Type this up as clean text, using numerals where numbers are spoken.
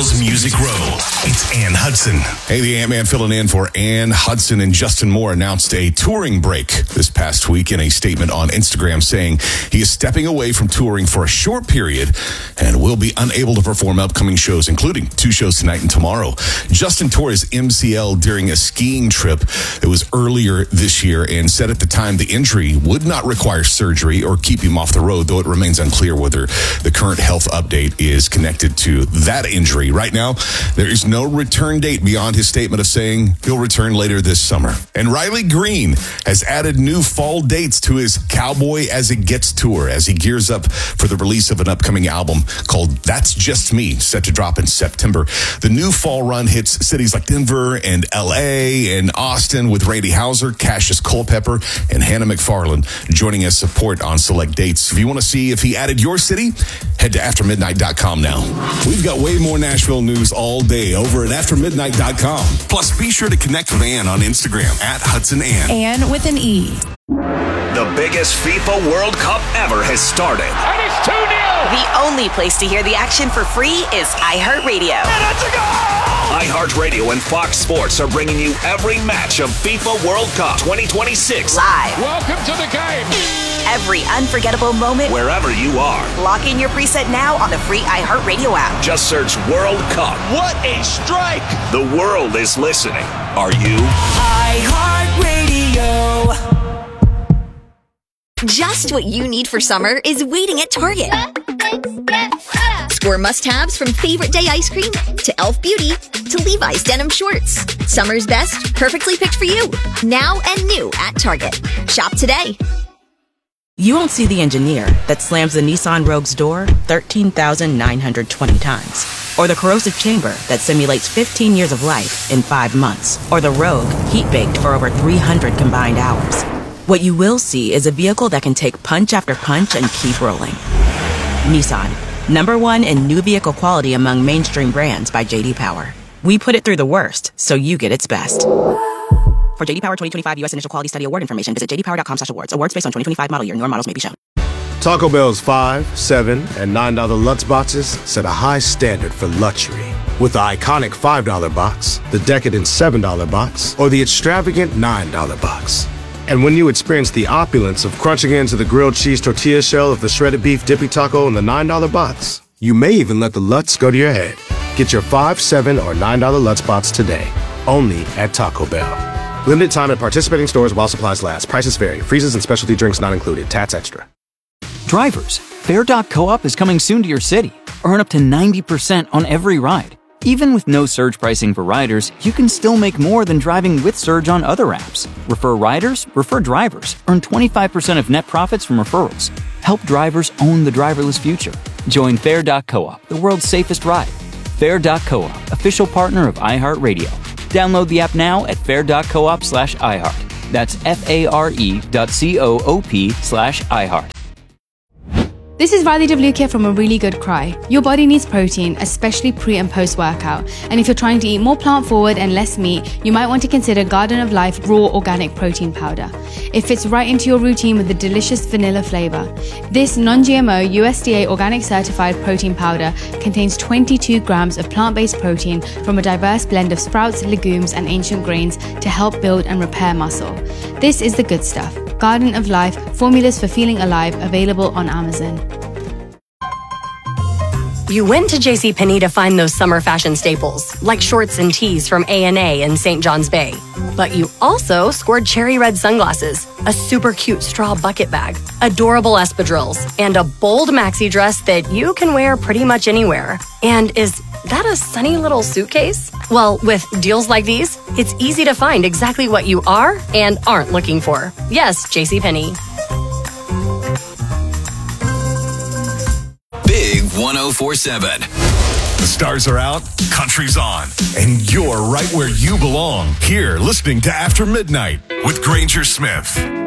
Nashville's Music Row. It's Ann Hudson. Hey, the Ant-Man filling in for Ann Hudson, and Justin Moore announced a touring break this past week in a statement on Instagram saying he is stepping away from touring for a short period and will be unable to perform upcoming shows, including 2 shows tonight and tomorrow. Justin tore his MCL during a skiing trip. It was earlier this year and said at the time the injury would not require surgery or keep him off the road, though it remains unclear whether the current health update is connected to that injury. Right now, there is no return date beyond his statement of saying he'll return later this summer. And Riley Green has added new fall dates to his Cowboy As It Gets tour as he gears up for the release of an upcoming album called That's Just Me, set to drop in September. The new fall run hits cities like Denver and LA and Austin with Randy Houser, Cassius Culpepper, and Hannah McFarlane joining as support on select dates. If you want to see if he added your city, head to aftermidnight.com now. We've got way more Nashville news all day over at aftermidnight.com. Plus, be sure to connect with Ann on Instagram at HudsonAnn. Ann with an E. The biggest FIFA World Cup ever has started. And it's 2-0. The only place to hear the action for free is iHeartRadio. And it's a goal! iHeartRadio and Fox Sports are bringing you every match of FIFA World Cup 2026 Live. Welcome to the game. Every unforgettable moment. wherever you are. Lock in your preset now on the free iHeartRadio app. Just search World Cup. What a strike! The world is listening. Are you? iHeartRadio. Just what you need for summer is waiting at Target. Score must-haves from Favorite Day ice cream to Elf Beauty to Levi's denim shorts. Summer's best, perfectly picked for you. Now and new at Target. Shop today. You won't see the engineer that slams the Nissan Rogue's door 13,920 times. Or the corrosive chamber that simulates 15 years of life in 5 months. Or the Rogue heat-baked for over 300 combined hours. What you will see is a vehicle that can take punch after punch and keep rolling. Nissan, #1 in new vehicle quality among mainstream brands by J.D. Power. We put it through the worst, so you get its best. For J.D. Power 2025 U.S. Initial Quality Study Award information, visit jdpower.com/awards. Awards based on 2025 model year. Newer models may be shown. Taco Bell's $5, $7, and $9 Lutz boxes set a high standard for luxury. With the iconic $5 box, the decadent $7 box, or the extravagant $9 box. And when you experience the opulence of crunching into the grilled cheese tortilla shell of the shredded beef dippy taco in the $9 box, you may even let the Lutz go to your head. Get your $5, $7, or $9 Lutz box today, only at Taco Bell. Limited time at participating stores while supplies last. Prices vary. Freezes and specialty drinks not included. Tats extra. Drivers, Fare.coop is coming soon to your city. Earn up to 90% on every ride. Even with no surge pricing for riders, you can still make more than driving with Surge on other apps. Refer riders, refer drivers. Earn 25% of net profits from referrals. Help drivers own the driverless future. Join Fare.coop, the world's safest ride. Fare.coop, official partner of iHeartRadio. Download the app now at fare.coop/iHeart. That's FARE.coop/iHeart. This is Riley WK from A Really Good Cry. Your body needs protein, especially pre and post workout. And if you're trying to eat more plant forward and less meat, you might want to consider Garden of Life Raw Organic Protein Powder. It fits right into your routine with a delicious vanilla flavor. This non-GMO USDA organic certified protein powder contains 22 grams of plant-based protein from a diverse blend of sprouts, legumes, and ancient grains to help build and repair muscle. This is the good stuff. Garden of Life, formulas for feeling alive, available on Amazon. You went to JCPenney to find those summer fashion staples, like shorts and tees from A&A in St. John's Bay. But you also scored cherry red sunglasses, a super cute straw bucket bag, adorable espadrilles, and a bold maxi dress that you can wear pretty much anywhere. And is that a sunny little suitcase? Well, with deals like these, it's easy to find exactly what you are and aren't looking for. Yes, JCPenney. Big 104.7. The stars are out, country's on, and you're right where you belong. Here, listening to After Midnight with Granger Smith.